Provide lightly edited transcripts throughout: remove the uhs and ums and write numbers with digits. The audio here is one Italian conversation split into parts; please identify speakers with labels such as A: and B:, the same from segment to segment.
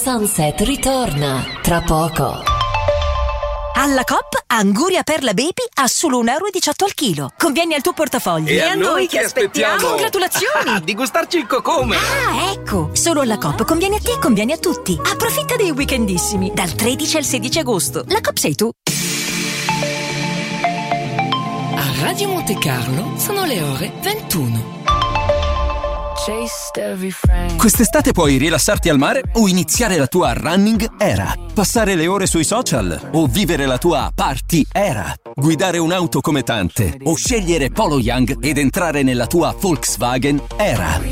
A: Sunset ritorna tra poco.
B: Alla Coop, Anguria Perla Baby a solo €1,18 al chilo. Conviene al tuo portafoglio.
C: E a noi che aspettiamo?
B: Congratulazioni!
C: Di gustarci il cocome!
B: Ah, ecco! Solo alla Coop conviene a te e conviene a tutti. Approfitta dei weekendissimi, dal 13 al 16 agosto. La Coop sei tu.
D: A Radio Monte Carlo sono le ore 21.
E: Quest'estate puoi rilassarti al mare o iniziare la tua running era, passare le ore sui social o vivere la tua party era, guidare un'auto come tante o scegliere Polo Young ed entrare nella tua Volkswagen era.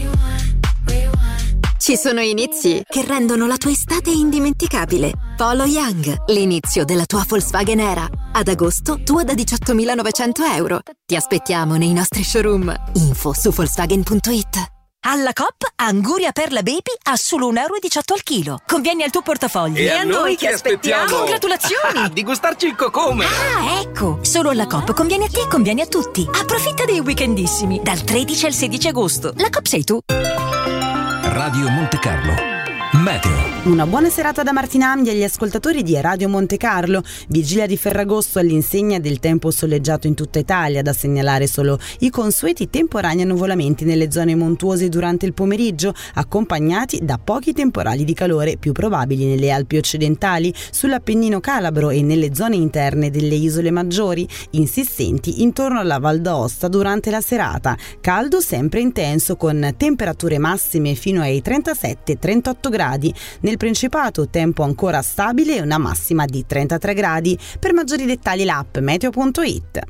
F: Ci sono inizi che rendono la tua estate indimenticabile. Polo Young, l'inizio della tua Volkswagen era. Ad agosto, tua da €18.900. Ti aspettiamo nei nostri showroom. Info su Volkswagen.it.
B: Alla Coop, Anguria Perla Baby a solo €1,18 al chilo. Conviene al tuo portafoglio.
C: E a noi che aspettiamo?
B: Congratulazioni!
C: Di gustarci il cocome!
B: Ah, ecco! Solo alla Coop conviene a te e conviene a tutti. Approfitta dei weekendissimi, dal 13 al 16 agosto. La Coop sei tu.
E: Radio Monte Carlo Meteo.
G: Una buona serata da Martina Amdi agli ascoltatori di Radio Monte Carlo. Vigilia di Ferragosto all'insegna del tempo soleggiato in tutta Italia, da segnalare solo i consueti temporanei annuvolamenti nelle zone montuose durante il pomeriggio, accompagnati da pochi temporali di calore più probabili nelle Alpi occidentali, sull'Appennino calabro e nelle zone interne delle isole maggiori, insistenti intorno alla Val d'Aosta durante la serata. Caldo sempre intenso con temperature massime fino ai 37-38 gradi. Nel Principato tempo ancora stabile e una massima di 33 gradi. Per maggiori dettagli l'app meteo.it.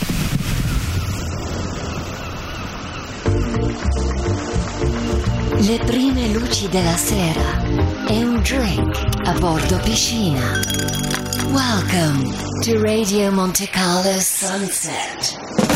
A: Le prime luci della sera e un drink a bordo piscina. Welcome to Radio Monte Carlo Sunset.